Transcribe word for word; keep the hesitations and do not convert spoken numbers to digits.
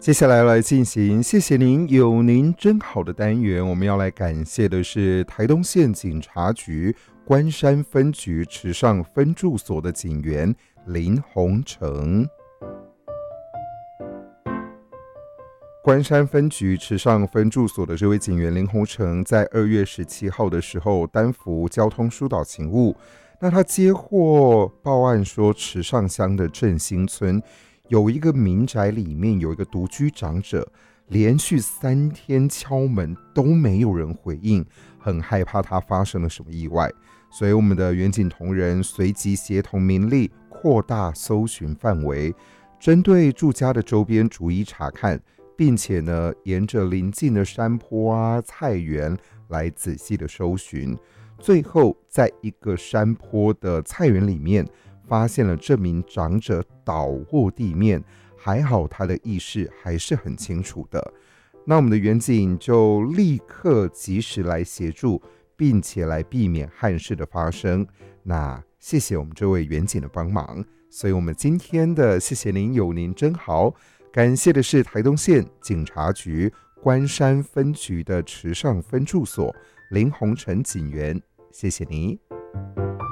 接下来来进行谢谢您有您真好的单元，我们要来感谢的是台东县警察局关山分局池上分驻所的警员林宏成。关山分局池上分驻所的这位警员林宏成，在二月十七号的时候担负交通疏导勤务，那他接获报案说池上乡的振兴村有一个民宅里面有一个独居长者，连续三天敲门都没有人回应，很害怕他发生了什么意外，所以我们的远警同仁随即协同民力扩大搜寻范围，针对住家的周边逐一查看，并且呢沿着邻近的山坡啊、菜园来仔细的搜寻，最后在一个山坡的菜园里面发现了这名长者倒卧地面，还好他的意识还是很清楚的。那我们的远警就立刻及时来协助，并且来避免憾事的发生。那谢谢我们这位远警的帮忙，所以我们今天的谢谢您有您真好，感谢的是台东县警察局关山分局的池上分驻所林宏成警员，谢谢您。